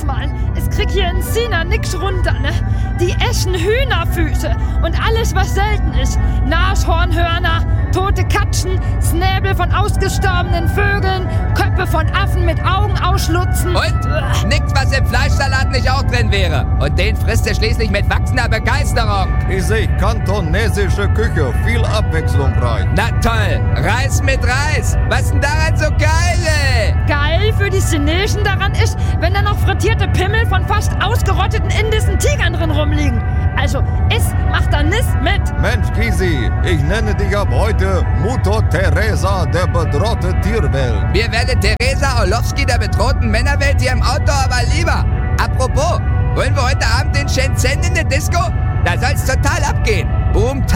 mal, es kriegt hier in China nix runter, ne? Die essen Hühnerfüße und alles, was selten ist. Nashornhörner, tote Katzen, Snäbel von ausgestorbenen Vögeln, Köpfe von Affen mit Augen ausschlutzen. Und? Nix, was im Fleischsalat nicht auch drin wäre. Und den frisst er schließlich mit wachsender Begeisterung. Ich sehe kantonesische Küche, viel abwechslungsreich. Na toll, Reis mit Reis. Was denn daran so geil, ey? Geil für die Chinesen daran ist, wenn da noch frittierte Pimmel von fast ausgerotteten indischen Tigern drin rumliegen. Also, macht da nichts mit. Mensch, Gysi, ich nenne dich ab heute Mutter Teresa der bedrohten Tierwelt. Mir werde Teresa Orlowski der bedrohten Männerwelt hier im Outdoor aber lieber. Apropos, wollen wir heute Abend in Shenzhen in der Disco? Da soll's total abgehen. Boom